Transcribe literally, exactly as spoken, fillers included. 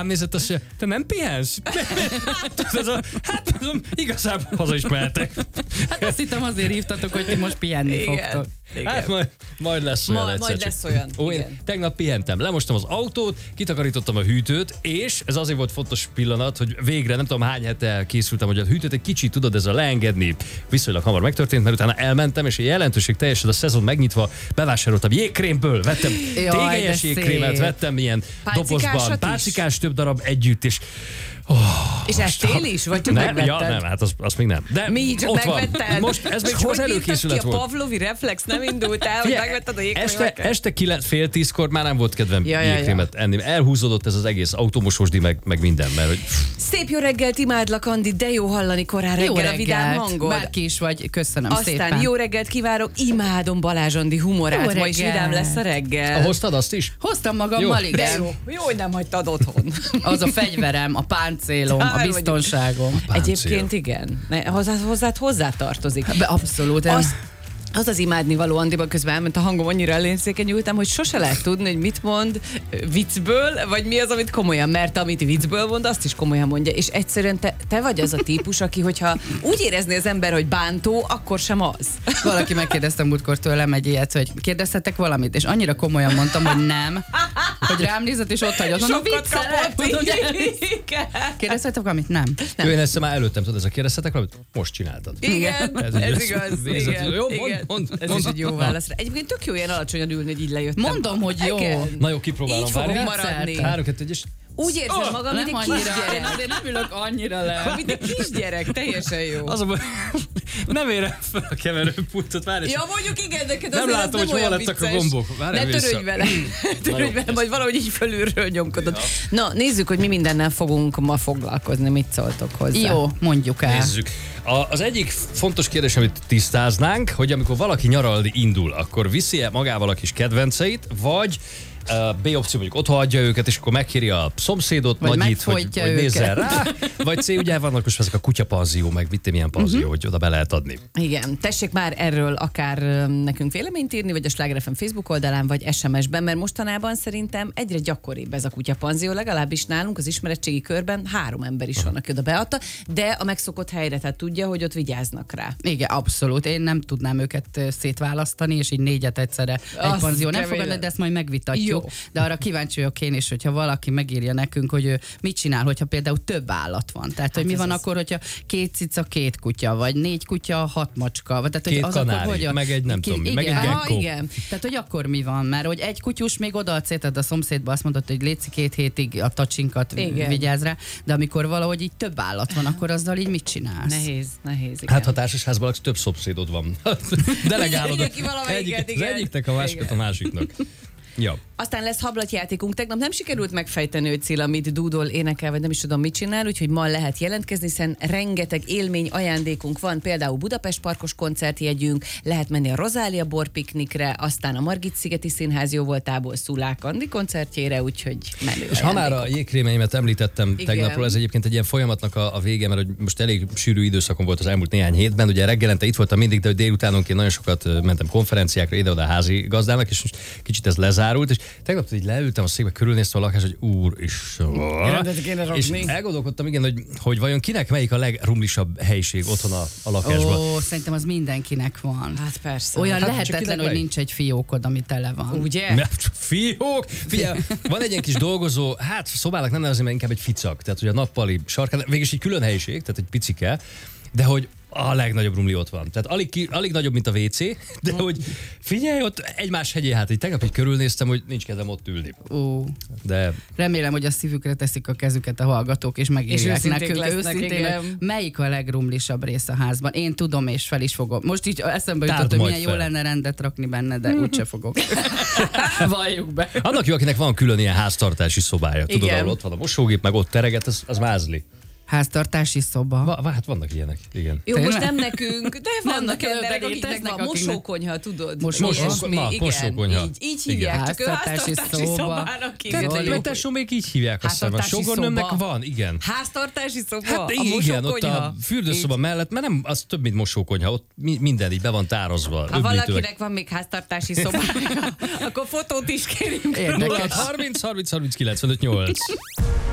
rám nézett, azt mondja, te nem pihensz? Hát igazából haza is mehetek. Hát azt hittem azért hívtatok, hogy ti most pihenni Igen. fogtok. Igen. Hát majd, majd lesz olyan Ma, egyszer. majd lesz olyan. Ó, én tegnap pihentem, lemostam az autót, kitakarítottam a hűtőt, és ez azért volt fontos pillanat, hogy végre nem tudom hány hete készültem, hogy a hűtőt egy kicsit tudod, ez a leengedni viszonylag hamar megtörtént, mert utána elmentem, és a jelentőség teljesen a szezon megnyitva bevásároltam jégkrémből, vettem tégelyes jégkrémet, vettem ilyen Pálcikásat dobozban, is? pálcikás több darab együtt, és Oh, és ettél is? Vagy csak nem, megvetted? ja, nem, hát az, az még nem. De Mi csak ott megvetted? van. Most ez még csak az előkészület ki a volt. pavlovi reflex nem indult el, hogy megvetted a este, jégkrémeket? este kilenc, fél tízkor már nem volt kedvem Ja, ja, jégkrémet enni. Elhúzódott ez az egész automosósdi, meg, meg minden. Mert, hogy Szép jó reggelt, imádlak, Andi, de jó hallani korán Jó reggel a vidám reggelt, hangod. bárki is vagy, köszönöm Aztán szépen. jó reggelt kívánok, imádom Balázs Andi humorát, Jó ma is reggelt. vidám lesz a reggel. hoztad azt is? Hoztam magammal, Jó. De igen. jó, jó, hogy nem hagytad otthon. Az a fegyverem, a páncélom, a Kár biztonságom. Páncél. Egyébként igen, ne, hozzá, hozzád hozzátartozik. Be, abszolút. Az, az az imádni való, Andiban közben elment a hangom, annyira elérzékenyültem, hogy sose lehet tudni, hogy mit mond viccből, vagy mi az, amit komolyan, mert amit viccből mond, azt is komolyan mondja. És egyszerűen te, te vagy az a típus, aki, hogyha úgy érezni az ember, hogy bántó, akkor sem az. Valaki megkérdeztem múltkor tőlem egy ilyet, hogy kérdezhetek valamit, és annyira komolyan mondtam, hogy nem, hogy rám nézett, és ott hagyott. Mondom, Sokat viccelek, kapott, tudod, igen. kérdezhetek valamit? Nem. Nem. Ő ezt már előttem, tudod, ez a kérdeztetek valamit? Most csináltad. Igen, ez, Ez ez egy- igaz. végzett. Igen, Jó, mond, igen. mond, Ez mond. is egy jó válasz. Egyébként tök jó ilyen alacsonyan ülni, hogy így lejöttem. Mondom, hogy jó. Igen. Na jó, kipróbálom. Így fogom várjál. maradni. Három, kettő, egy, és Úgy érzem magam, mint Nem egy annyira, kisgyerek. azért nem ülök annyira le. Mint egy kisgyerek, teljesen jó. az a baj, nem érem fel a keverőpultot, várj. Ja, mondjuk igen, neked Nem azért látom, ez nem hogy hol olyan lettek a vicces. gombok. Várjál Ne vissza. törődj vele. Törődj jó, vele, majd valahogy így fölülről nyomkodod. Na, nézzük, hogy mi mindennel fogunk ma foglalkozni. Mit szóltok hozzá? Jó, mondjuk el. Nézzük. A, az egyik fontos kérdés, amit tisztáznánk, hogy amikor valaki nyaralni indul, akkor viszi-e magával a kis kedvenceit, vagy uh, B opció mondjuk otthon hagyja őket, és akkor megkéri a szomszédot, Vagy nagyit, hogy, megfojtja hogy nézzen őket. rá, vagy C, ugye vannak most ezek a kutyapanzió, meg mit milyen panzió, uh-huh. hogy oda be lehet adni. Igen, tessék már erről akár öm, nekünk véleményt írni, vagy a Sláger ef em Facebook oldalán, vagy es em es-ben, mert mostanában szerintem egyre gyakoribb ez a kutyapanzió, legalábbis nálunk az ismeretségi körben három ember is van, aki oda beadta, de a megszokott helyre, tehát tudja, hogy ott vigyáznak rá. Igen, abszolút. Én nem tudnám őket ö, szétválasztani, és így négyet egyszerre egy Az panzió nem kemény. fogadna, de ezt majd megvitatjuk. Jó. De arra kíváncsi vagyok én is, hogyha valaki megírja nekünk, hogy ő mit csinál, hogyha például több állat van. Tehát, hogy mi ez van az. akkor, hogyha két cica, két kutya, vagy négy kutya, hat macska. Vagy, tehát, hogy Két az kanári, akkor hogyan? meg egy nem tudom mi, meg egy igen. gecko. Aha, igen. Tehát, hogy akkor mi van? Mert hogy egy kutyus még odaadsz, tehát a szomszédba azt mondott, hogy létszik két hétig a tacsinkat Igen. vigyázz rá, de amikor valahogy így több állat van, akkor azzal így mit csinálsz? Nehéz, nehéz. Igen. Hát ha társasházban laksz, több szomszédod van. Delegálod Igen, ki valamelyiket, egyik, az igen. egyiknek, a másikat a másiknak. Ja. Aztán lesz hablatjátékunk. Tegnap nem sikerült megfejteni, hogy Cilla mit dúdol, énekel, vagy nem is tudom, mit csinál, úgyhogy ma lehet jelentkezni, hiszen rengeteg élmény ajándékunk van, például Budapest Parkos koncertjegyünk, lehet menni a Rozália borpiknikre, aztán a Margit-szigeti Színház jóvoltából Szulák Andi koncertjére, úgyhogy menő És ha már a ajándékok. jégkrémeimet említettem Igen. tegnapról, ez egyébként egy ilyen folyamatnak a, a vége, mert hogy most elég sűrű időszakom volt az elmúlt néhány hétben, ugye reggelente itt voltam mindig, de délutánonként nagyon sokat ö, mentem konferenciákra, ide-oda házi gazdának, és most kicsit ez lezárult, és tegnap így leültem a székbe, körülnéztem a lakás, hogy úr is. Rendet kéne És rakni. elgondolkodtam, igen, hogy, hogy vajon kinek melyik a legrumlisabb helyiség otthon a, a lakásban. Ó, szerintem az mindenkinek van. Hát persze. Olyan Hát csak lehetetlen, kinek hogy meg? nincs egy fiókod, ami tele van. Ugye? Mert fiók! Figyelj, van egy ilyen kis dolgozó, hát szobának nem nevezem, mert inkább egy ficak, tehát hogy a nappali sarkán, végülis egy külön helyiség, tehát egy picike, de hogy a legnagyobb rumli ott van. Tehát alig, ki, alig nagyobb, mint a vé cé, de hogy figyelj, ott egymás hegyé, hát így tegnap így körülnéztem, hogy nincs kedvem ott ülni. Ó, De remélem, hogy a szívükre teszik a kezüket a hallgatók, és megírják őszinték nekünk lesznek, őszintén, igen. hogy melyik a legrumlisabb rész a házban. Én tudom, és fel is fogom. Most így eszembe Tárd jutott, hogy majd milyen jó fel. lenne rendet rakni benne, de úgyse fogok. Valljuk be. annak jó, akinek van külön ilyen háztartási szobája. Tudod, Igen. ahol ott van a mosógép, meg ott tereget, az, az mázli. Háztartási szoba. Va, hát vannak ilyenek, igen. Jó, Tényleg? most nem nekünk, de vannak neked, emberek, de akiknek léteznek, van akiknek- mosókonyha, tudod? Mosó- Ilyesmi, mosó- na, igen, mosókonyha. Így, így Igen. hívják, csak ő Háztartási háztartási szoba. szobának Te- hívják. te- Mert tesó még így hívják, azt hiszem. A Háztartási sogornőmnek szoba. van, igen. Háztartási szoba? Hát a igen, ott mosókonyha? a fürdőszoba mellett, mert nem, az több, mint mosókonyha, ott mi- minden így be van tározva. Ha öblítőleg. valakinek van még háztartási szobája, akkor fotót is kérünk. Érdekes. harminc harminc harminc kilencvenöt nyolc